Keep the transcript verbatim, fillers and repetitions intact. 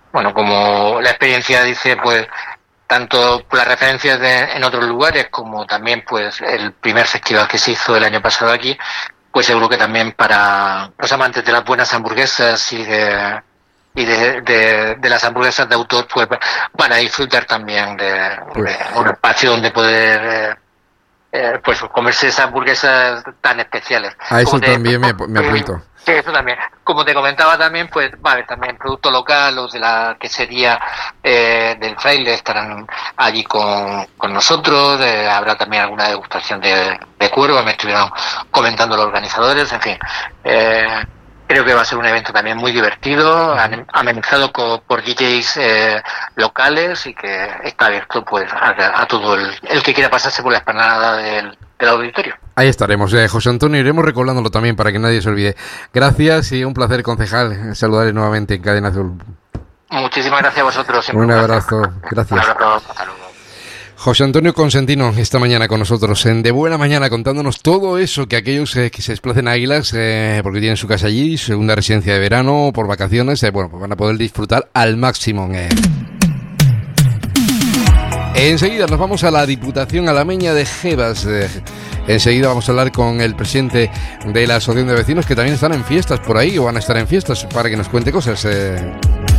bueno, como la experiencia dice, pues tanto por las referencias de, en otros lugares como también pues el primer festival que se hizo el año pasado aquí, pues seguro que también para los amantes de las buenas hamburguesas y de y de, de, de las hamburguesas de autor, pues van a disfrutar también de, Pues, de un espacio donde poder eh, eh, pues comerse esas hamburguesas tan especiales. a eso Como te, también me, me apunto. Sí, eso también. Como te comentaba también, pues va a haber también producto local, los de la quesería eh, del Fraile estarán allí con, con nosotros, eh, habrá también alguna degustación de, de cuervo, me estuvieron comentando los organizadores, en fin. Eh, creo que va a ser un evento también muy divertido, amenizado con, por D Js eh, locales y que está abierto pues a, a todo el, el que quiera pasarse por la explanada del, del auditorio. Ahí estaremos, eh, José Antonio, iremos recordándolo también para que nadie se olvide. Gracias y un placer, concejal, saludarle nuevamente en Cadena Azul. Muchísimas gracias a vosotros. Un, un abrazo, gracias. Un abrazo, hasta luego. José Antonio Consentino, esta mañana con nosotros, en De Buena Mañana, contándonos todo eso que aquellos eh, que se desplacen a Águilas, eh, porque tienen su casa allí, segunda residencia de verano, por vacaciones, eh, bueno, pues van a poder disfrutar al máximo. Eh. Enseguida nos vamos a la Diputación Alameña de Jebas. Eh. Enseguida vamos a hablar con el presidente de la Asociación de Vecinos, que también están en fiestas por ahí, o van a estar en fiestas, para que nos cuente cosas. Eh.